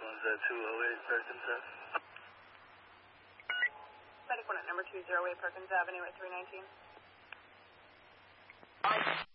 One's at 208 Perkins Ave. Medic 1 at number 208 Perkins Avenue at 319.